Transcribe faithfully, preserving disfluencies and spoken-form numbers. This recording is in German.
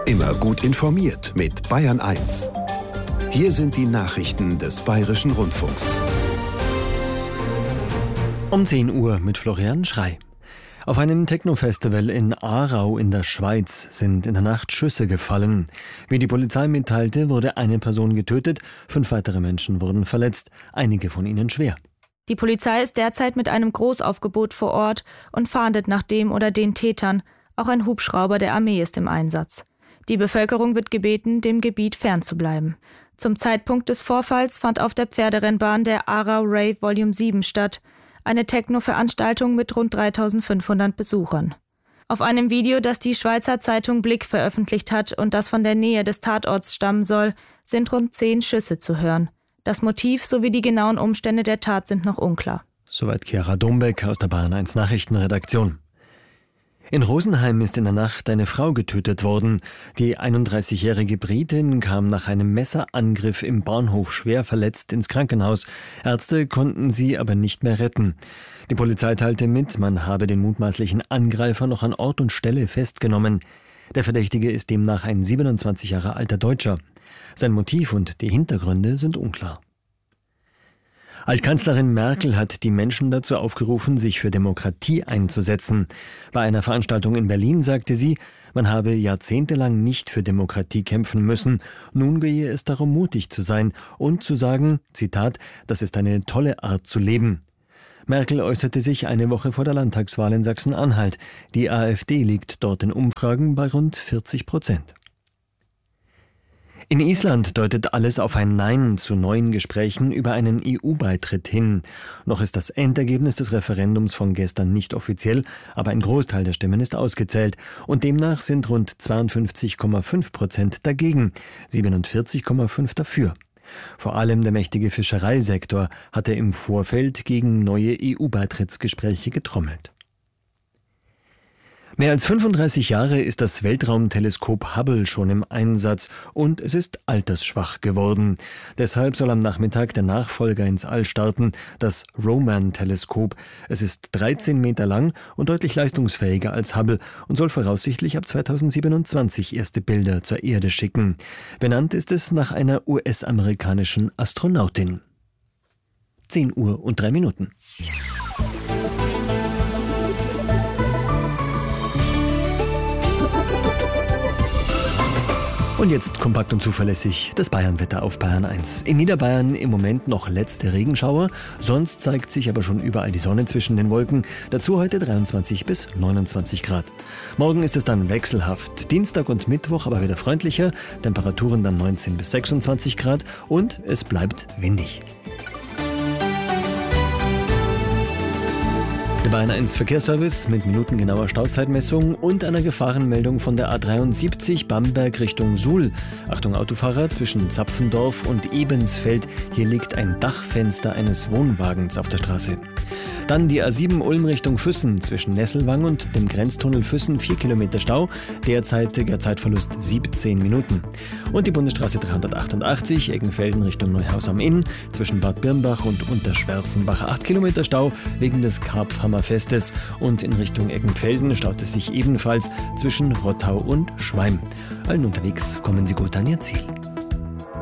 Immer gut informiert mit Bayern eins. Hier sind die Nachrichten des Bayerischen Rundfunks. Um zehn Uhr mit Florian Schrey. Auf einem Techno-Festival in Aarau in der Schweiz sind in der Nacht Schüsse gefallen. Wie die Polizei mitteilte, wurde eine Person getötet, fünf weitere Menschen wurden verletzt, einige von ihnen schwer. Die Polizei ist derzeit mit einem Großaufgebot vor Ort und fahndet nach dem oder den Tätern. Auch ein Hubschrauber der Armee ist im Einsatz. Die Bevölkerung wird gebeten, dem Gebiet fernzubleiben. Zum Zeitpunkt des Vorfalls fand auf der Pferderennbahn der Aarau Rave Volume sieben statt, eine Techno-Veranstaltung mit rund dreitausendfünfhundert Besuchern. Auf einem Video, das die Schweizer Zeitung Blick veröffentlicht hat und das von der Nähe des Tatorts stammen soll, sind rund zehn Schüsse zu hören. Das Motiv sowie die genauen Umstände der Tat sind noch unklar. Soweit Chiara Dombeck aus der Bayern eins Nachrichtenredaktion. In Rosenheim ist in der Nacht eine Frau getötet worden. Die einunddreißigjährige Britin kam nach einem Messerangriff im Bahnhof schwer verletzt ins Krankenhaus. Ärzte konnten sie aber nicht mehr retten. Die Polizei teilte mit, man habe den mutmaßlichen Angreifer noch an Ort und Stelle festgenommen. Der Verdächtige ist demnach ein siebenundzwanzig Jahre alter Deutscher. Sein Motiv und die Hintergründe sind unklar. Altkanzlerin Merkel hat die Menschen dazu aufgerufen, sich für Demokratie einzusetzen. Bei einer Veranstaltung in Berlin sagte sie, man habe jahrzehntelang nicht für Demokratie kämpfen müssen. Nun gehe es darum, mutig zu sein und zu sagen, Zitat, das ist eine tolle Art zu leben. Merkel äußerte sich eine Woche vor der Landtagswahl in Sachsen-Anhalt. Die AfD liegt dort in Umfragen bei rund vierzig Prozent. In Island deutet alles auf ein Nein zu neuen Gesprächen über einen E U-Beitritt hin. Noch ist das Endergebnis des Referendums von gestern nicht offiziell, aber ein Großteil der Stimmen ist ausgezählt. Und demnach sind rund zweiundfünfzig Komma fünf Prozent dagegen, siebenundvierzig Komma fünf dafür. Vor allem der mächtige Fischereisektor hatte im Vorfeld gegen neue E U-Beitrittsgespräche getrommelt. Mehr als fünfunddreißig Jahre ist das Weltraumteleskop Hubble schon im Einsatz und es ist altersschwach geworden. Deshalb soll am Nachmittag der Nachfolger ins All starten, das Roman-Teleskop. Es ist dreizehn Meter lang und deutlich leistungsfähiger als Hubble und soll voraussichtlich ab zweitausendsiebenundzwanzig erste Bilder zur Erde schicken. Benannt ist es nach einer U S-amerikanischen Astronautin. zehn Uhr und drei Minuten. Und jetzt kompakt und zuverlässig das Bayernwetter auf Bayern eins. In Niederbayern im Moment noch letzte Regenschauer, sonst zeigt sich aber schon überall die Sonne zwischen den Wolken. Dazu heute dreiundzwanzig bis neunundzwanzig Grad. Morgen ist es dann wechselhaft. Dienstag und Mittwoch aber wieder freundlicher, Temperaturen dann neunzehn bis sechsundzwanzig Grad und es bleibt windig. Der Bayern eins Verkehrsservice mit minutengenauer Stauzeitmessung und einer Gefahrenmeldung von der A dreiundsiebzig Bamberg Richtung Suhl. Achtung Autofahrer, zwischen Zapfendorf und Ebensfeld. Hier liegt ein Dachfenster eines Wohnwagens auf der Straße. Dann die A sieben Ulm Richtung Füssen, zwischen Nesselwang und dem Grenztunnel Füssen vier Kilometer Stau, derzeitiger Zeitverlust siebzehn Minuten. Und die Bundesstraße dreihundertachtundachtzig Eggenfelden Richtung Neuhaus am Inn, zwischen Bad Birnbach und Unterschwerzenbach acht Kilometer Stau wegen des Karpfhammerfestes und in Richtung Eggenfelden staut es sich ebenfalls zwischen Rottau und Schweim. Allen unterwegs kommen Sie gut an Ihr Ziel.